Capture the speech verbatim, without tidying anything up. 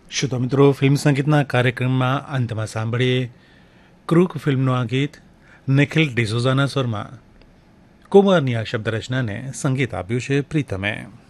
શ્રોતા મિત્રો, ફિલ્મ સંગીતના કાર્યક્રમમાં અંતમાં સાંભળીએ ક્રૂક ફિલ્મનું આ ગીત. નિખિલ ડિસોઝાના સ્વરમાં કુમારની આ શબ્દ રચનાને સંગીત આપ્યું છે પ્રીતમે.